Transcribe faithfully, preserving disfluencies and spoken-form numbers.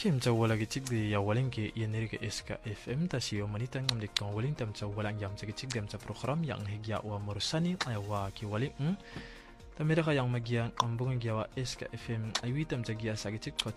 Kim cha wala gi chik di ya walin ki yeniri ke S K F M ta siyo manita ngam dik tong walin tam cha walang yam cha gi chik dem cha program yang higya wa morsani ay wa ki walin mm tamira ka yang magian ambung gya wa S K F M ay witam cha gya sa gi chik ko